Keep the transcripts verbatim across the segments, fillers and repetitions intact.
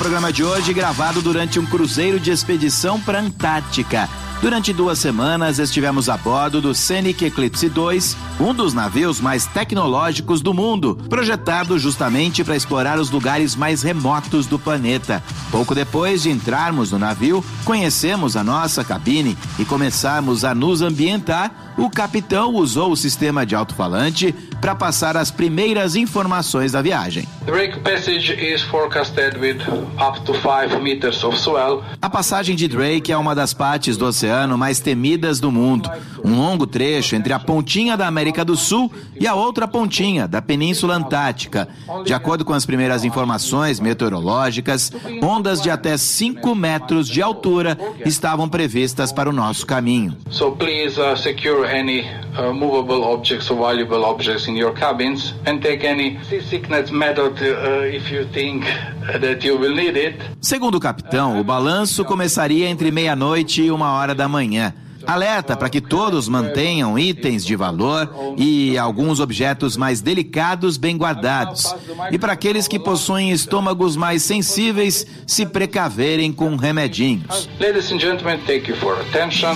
O programa de hoje gravado durante um cruzeiro de expedição para a Antártica. Durante duas semanas estivemos a bordo do Scenic Eclipse dois, um dos navios mais tecnológicos do mundo, projetado justamente para explorar os lugares mais remotos do planeta. Pouco depois de entrarmos no navio, conhecemos a nossa cabine e começarmos a nos ambientar, o capitão usou o sistema de alto-falante para passar as primeiras informações da viagem. Drake passage is forecasted with up to five meters of swell. A passagem de Drake é uma das partes do oceano mais temidas do mundo. Um longo trecho entre a pontinha da América do Sul e a outra pontinha da Península Antártica. De acordo com as primeiras informações meteorológicas, ondas de até cinco metros de altura estavam previstas para o nosso caminho. So please uh, secure any uh, movable objects or valuable objects in your cabins and take any seasickness method uh, if you think that you will need it. Segundo o capitão, o balanço começaria entre meia-noite e uma hora da manhã. Alerta para que todos mantenham itens de valor e alguns objetos mais delicados bem guardados. E para aqueles que possuem estômagos mais sensíveis, se precaverem com remedinhos. Ladies and gentlemen, thank you for attention.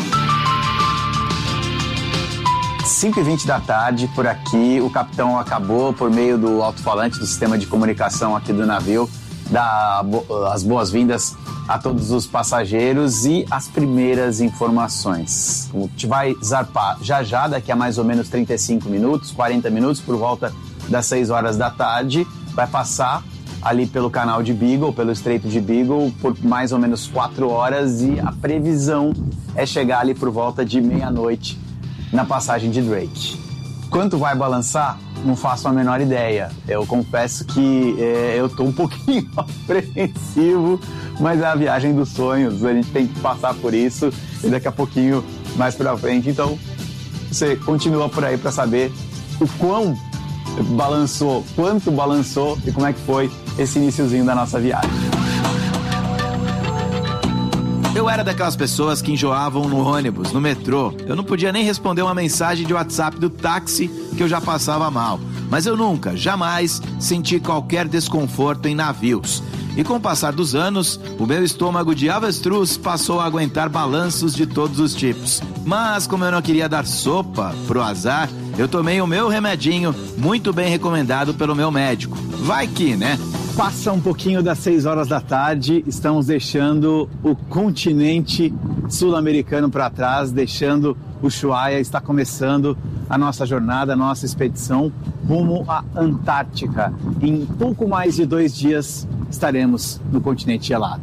cinco e vinte da tarde, por aqui, o capitão acabou, por meio do alto-falante do sistema de comunicação aqui do navio, dar as boas-vindas a todos os passageiros e as primeiras informações. A gente vai zarpar já já, daqui a mais ou menos trinta e cinco minutos, quarenta minutos, por volta das seis horas da tarde, vai passar ali pelo canal de Beagle, pelo Estreito de Beagle, por mais ou menos quatro horas, e a previsão é chegar ali por volta de meia-noite na passagem de Drake. Quanto vai balançar? Não faço a menor ideia. Eu confesso que é, eu estou um pouquinho apreensivo, mas é a viagem dos sonhos, a gente tem que passar por isso, e daqui a pouquinho mais pra frente. Então, você continua por aí para saber o quão balançou, quanto balançou e como é que foi esse iniciozinho da nossa viagem. Eu era daquelas pessoas que enjoavam no ônibus, no metrô. Eu não podia nem responder uma mensagem de WhatsApp do táxi que eu já passava mal. Mas eu nunca, jamais senti qualquer desconforto em navios. E com o passar dos anos, o meu estômago de avestruz passou a aguentar balanços de todos os tipos. Mas como eu não queria dar sopa pro azar, eu tomei o meu remedinho, muito bem recomendado pelo meu médico. Vai que, né? Passa um pouquinho das seis horas da tarde, estamos deixando o continente sul-americano para trás, deixando o Ushuaia, está começando a nossa jornada, a nossa expedição rumo à Antártica. Em pouco mais de dois dias estaremos no continente gelado.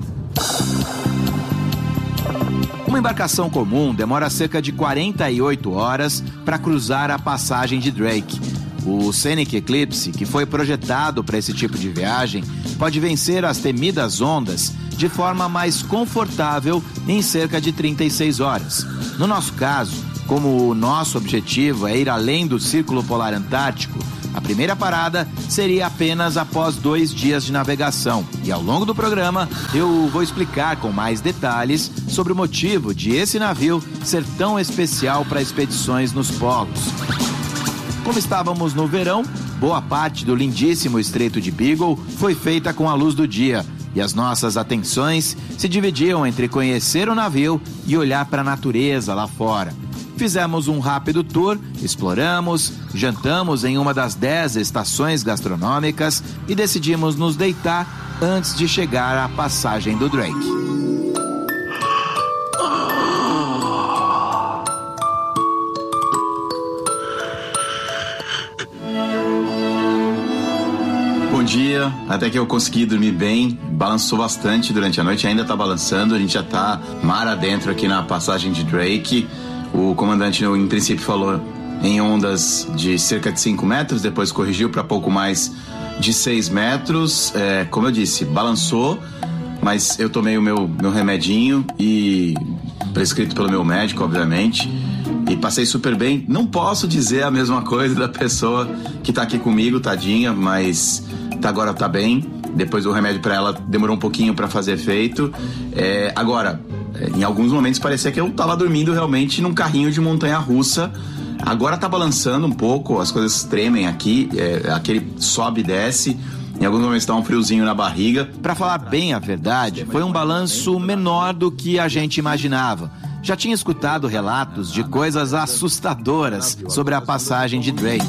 Uma embarcação comum demora cerca de quarenta e oito horas para cruzar a passagem de Drake. O Scenic Eclipse, que foi projetado para esse tipo de viagem, pode vencer as temidas ondas de forma mais confortável em cerca de trinta e seis horas. No nosso caso, como o nosso objetivo é ir além do Círculo Polar Antártico, a primeira parada seria apenas após dois dias de navegação. E ao longo do programa, eu vou explicar com mais detalhes sobre o motivo de esse navio ser tão especial para expedições nos polos. Como estávamos no verão, boa parte do lindíssimo Estreito de Beagle foi feita com a luz do dia, e as nossas atenções se dividiam entre conhecer o navio e olhar para a natureza lá fora. Fizemos um rápido tour, exploramos, jantamos em uma das dez estações gastronômicas e decidimos nos deitar antes de chegar à passagem do Drake. Bom dia, até que eu consegui dormir bem, balançou bastante durante a noite, ainda tá balançando, a gente já tá mar adentro aqui na passagem de Drake. O comandante, em princípio, falou em ondas de cerca de cinco metros, depois corrigiu para pouco mais de seis metros. É, como eu disse, balançou, mas eu tomei o meu, meu remedinho, e prescrito pelo meu médico, obviamente, e passei super bem. Não posso dizer a mesma coisa da pessoa que tá aqui comigo, tadinha, mas agora tá bem. Depois o remédio para ela demorou um pouquinho para fazer efeito. É, agora, em alguns momentos parecia que eu tava dormindo realmente num carrinho de montanha-russa. Agora tá balançando um pouco, as coisas tremem aqui, é, aquele sobe e desce. Em alguns momentos dá um friozinho na barriga. Para falar bem a verdade, foi um balanço menor do que a gente imaginava. Já tinha escutado relatos de coisas assustadoras sobre a passagem de Drake.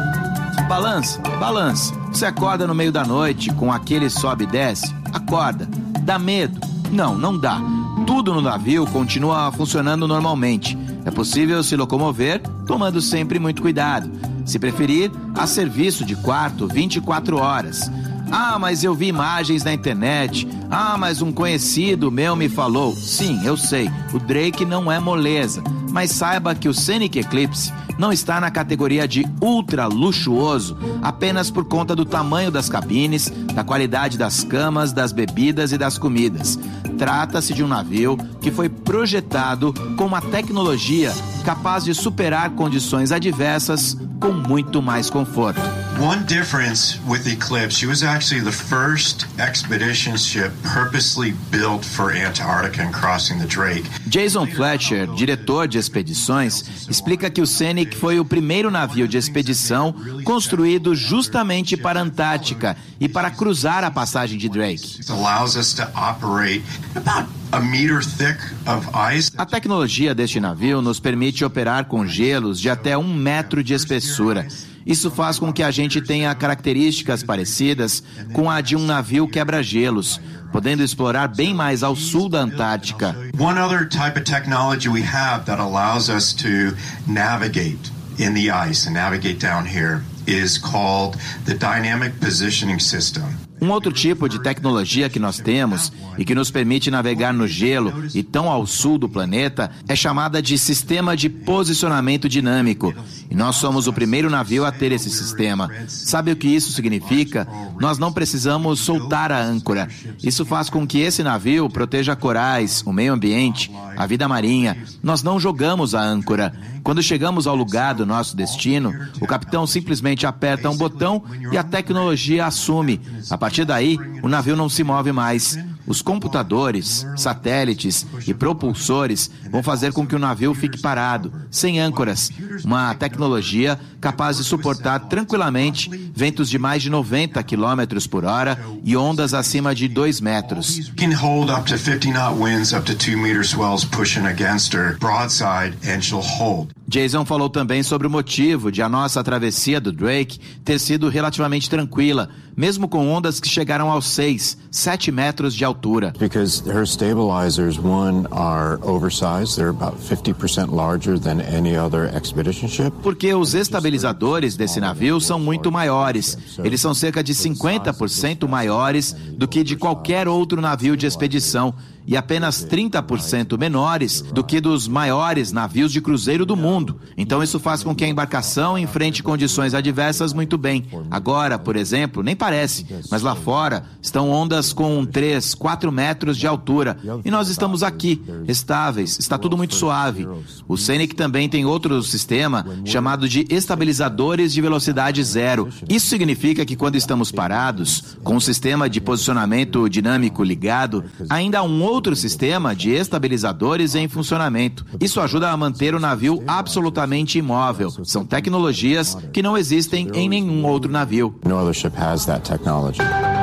Balança, balança. Você acorda no meio da noite com aquele sobe e desce? Acorda. Dá medo? Não, não dá. Tudo no navio continua funcionando normalmente. É possível se locomover, tomando sempre muito cuidado. Se preferir, há serviço de quarto vinte e quatro horas. Ah, mas eu vi imagens na internet. Ah, mas um conhecido meu me falou. Sim, eu sei, o Drake não é moleza. Mas saiba que o Scenic Eclipse não está na categoria de ultra luxuoso apenas por conta do tamanho das cabines, da qualidade das camas, das bebidas e das comidas. Trata-se de um navio que foi projetado com uma tecnologia capaz de superar condições adversas com muito mais conforto. One difference with Eclipse, it was actually the first expedition ship purposely built for Antarctica and crossing the Drake. Jason Fletcher, diretor de expedições, explica que o Scenic foi o primeiro navio de expedição construído justamente para a Antártica e para cruzar a passagem de Drake. It allows us to operate about a meter thick of ice. A tecnologia deste navio nos permite operar com gelos de até um metro de espessura. Isso faz com que a gente tenha características parecidas com a de um navio quebra-gelos, podendo explorar bem mais ao sul da Antártica. One other type of technology we have that allows us to navigate in the ice and navigate down here is called the Dynamic Positioning System. Um outro tipo de tecnologia que nós temos e que nos permite navegar no gelo e tão ao sul do planeta é chamada de sistema de posicionamento dinâmico. E nós somos o primeiro navio a ter esse sistema. Sabe o que isso significa? Nós não precisamos soltar a âncora. Isso faz com que esse navio proteja corais, o meio ambiente, a vida marinha. Nós não jogamos a âncora. Quando chegamos ao lugar do nosso destino, o capitão simplesmente aperta um botão e a tecnologia assume. A partir daí, o navio não se move mais. Os computadores, satélites e propulsores vão fazer com que o navio fique parado, sem âncoras. Uma tecnologia capaz de suportar tranquilamente ventos de mais de noventa quilômetros por hora e ondas acima de dois metros. Can hold up to fifty knot winds up to two meter swells pushing against her broadside and she'll hold. Jason falou também sobre o motivo de a nossa travessia do Drake ter sido relativamente tranquila, mesmo com ondas que chegaram aos seis, sete metros de altura. Because her stabilizers, one, are oversized. They're about fifty percent larger than any other expedition ship. Porque os estabilizadores desse navio são muito maiores. Eles são cerca de cinquenta por cento maiores do que de qualquer outro navio de expedição e apenas trinta por cento menores do que dos maiores navios de cruzeiro do mundo. Então isso faz com que a embarcação enfrente condições adversas muito bem. Agora, por exemplo, nem parece, mas lá fora estão ondas com três, quatro metros de altura e nós estamos aqui, estáveis, está tudo muito suave. O Scenic também tem outro sistema chamado de estabilizadores de velocidade zero. Isso significa que quando estamos parados, com o sistema de posicionamento dinâmico ligado, ainda há um outro outro sistema de estabilizadores em funcionamento. Isso ajuda a manter o navio absolutamente imóvel. São tecnologias que não existem em nenhum outro navio. No other ship has that technology.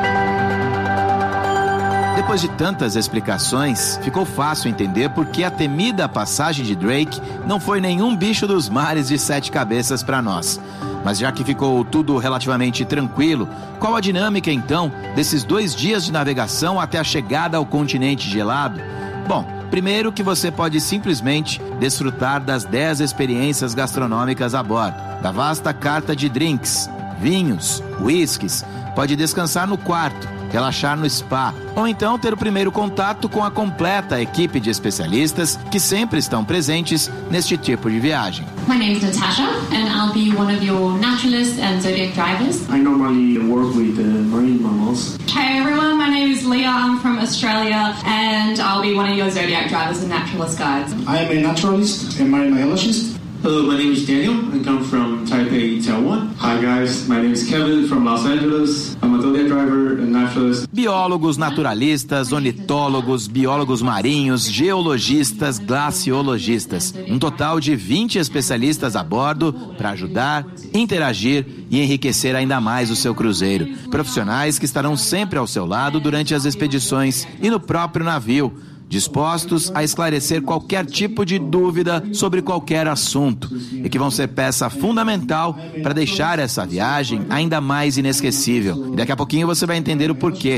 Depois de tantas explicações, ficou fácil entender por que a temida passagem de Drake não foi nenhum bicho dos mares de sete cabeças para nós. Mas já que ficou tudo relativamente tranquilo, qual a dinâmica então desses dois dias de navegação até a chegada ao continente gelado? Bom, primeiro que você pode simplesmente desfrutar das dez experiências gastronômicas a bordo, da vasta carta de drinks, vinhos, whiskies, pode descansar no quarto, relaxar no spa, ou então ter o primeiro contato com a completa equipe de especialistas que sempre estão presentes neste tipo de viagem. My name is Natasha and I'll be one of your naturalists and zodiac drivers. I normally work with uh, marine mammals. Hey everyone, my name is Leah, I'm from Australia and I'll be one of your zodiac drivers and naturalist guides. I am a naturalist and marine biologist. Hello, my name is Daniel. I come from Thailand. Taipei, Taiwan. Hi guys, my name is Kevin from Los Angeles. I'm a Delivery driver and naturalist. Biólogos naturalistas, ornitólogos, biólogos marinhos, geologistas, glaciologistas. Um total de vinte especialistas a bordo para ajudar, interagir e enriquecer ainda mais o seu cruzeiro. Profissionais que estarão sempre ao seu lado durante as expedições e no próprio navio, dispostos a esclarecer qualquer tipo de dúvida sobre qualquer assunto e que vão ser peça fundamental para deixar essa viagem ainda mais inesquecível. E daqui a pouquinho você vai entender o porquê.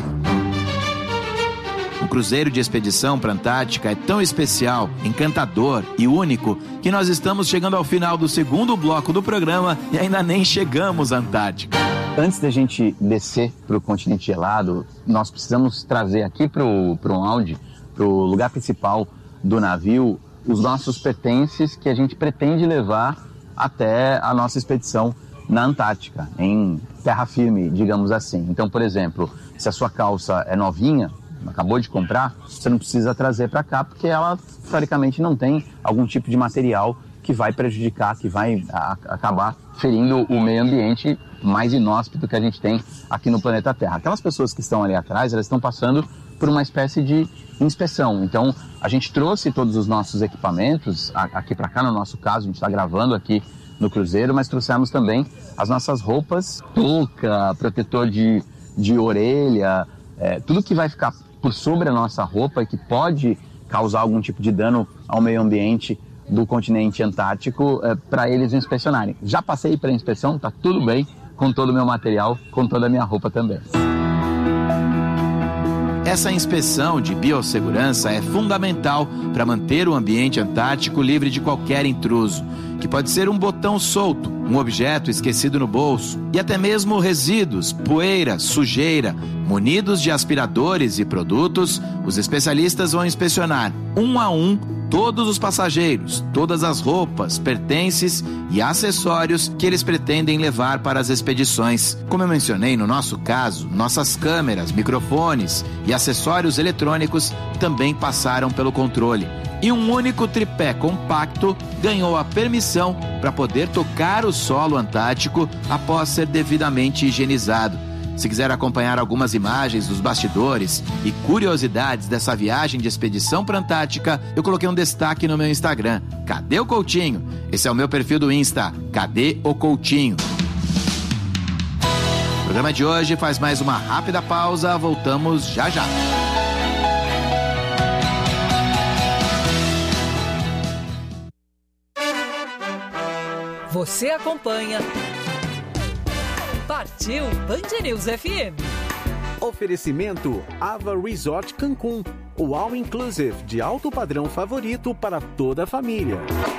O cruzeiro de expedição para a Antártica é tão especial, encantador e único que nós estamos chegando ao final do segundo bloco do programa e ainda nem chegamos à Antártica. Antes da gente descer para o continente gelado, nós precisamos trazer aqui para o áudio, para o lugar principal do navio, os nossos pertences que a gente pretende levar até a nossa expedição na Antártica, em terra firme, digamos assim. Então, por exemplo, se a sua calça é novinha, acabou de comprar, você não precisa trazer para cá, porque ela, teoricamente, não tem algum tipo de material que vai prejudicar, que vai a, acabar ferindo o meio ambiente mais inóspito que a gente tem aqui no planeta Terra. Aquelas pessoas que estão ali atrás, elas estão passando por uma espécie de inspeção. Então, a gente trouxe todos os nossos equipamentos aqui para cá, no nosso caso, a gente está gravando aqui no cruzeiro, mas trouxemos também as nossas roupas, touca, protetor de, de orelha, é, tudo que vai ficar por sobre a nossa roupa e que pode causar algum tipo de dano ao meio ambiente do continente antártico, é, para eles inspecionarem. Já passei pela inspeção, está tudo bem com todo o meu material, com toda a minha roupa também. Essa inspeção de biossegurança é fundamental para manter o ambiente antártico livre de qualquer intruso, que pode ser um botão solto, um objeto esquecido no bolso e até mesmo resíduos, poeira, sujeira. Munidos de aspiradores e produtos, os especialistas vão inspecionar um a um todos os passageiros, todas as roupas, pertences e acessórios que eles pretendem levar para as expedições. Como eu mencionei no nosso caso, nossas câmeras, microfones e acessórios eletrônicos também passaram pelo controle. E um único tripé compacto ganhou a permissão para poder tocar o solo antártico após ser devidamente higienizado. Se quiser acompanhar algumas imagens dos bastidores e curiosidades dessa viagem de expedição para a Antártica, eu coloquei um destaque no meu Instagram. Cadê o Coutinho? Esse é o meu perfil do Insta. Cadê o Coutinho? O programa de hoje faz mais uma rápida pausa. Voltamos já já. Você acompanha Partiu Band News F M. Oferecimento Ava Resort Cancún, o all-inclusive de alto padrão favorito para toda a família.